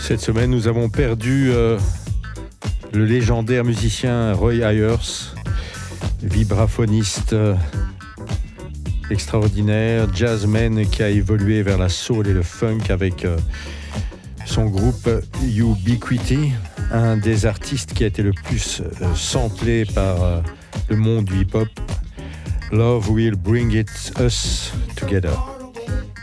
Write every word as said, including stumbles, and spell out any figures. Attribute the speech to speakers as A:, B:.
A: Cette semaine, nous avons perdu euh, le légendaire musicien Roy Ayers, vibraphoniste euh, extraordinaire, jazzman qui a évolué vers la soul et le funk avec euh, son groupe Ubiquity, un des artistes qui a été le plus euh, samplé par euh, le monde du hip-hop. Love will bring it us together.